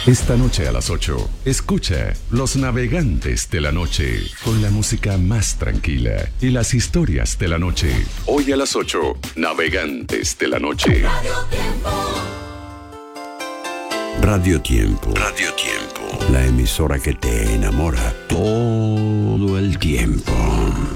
Esta noche a las 8, escucha Los Navegantes de la Noche, con la música más tranquila y las historias de la noche. Hoy a las 8, Navegantes de la Noche. Radio Tiempo. Radio Tiempo. La emisora que te enamora todo el tiempo.